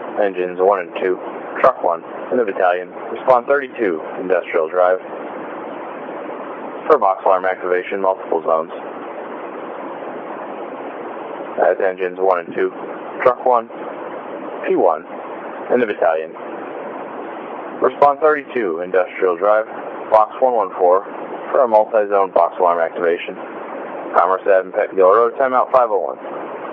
Engines 1 and 2, Truck 1 in the battalion, respond 32, Industrial Drive. For box alarm activation, multiple zones. That's Engines 1 and 2, Truck 1, P1 in the battalion. Respond 32, Industrial Drive, Box 114 for a multi-zone box alarm activation. Commerce Ave and Pettengill Road, timeout 501.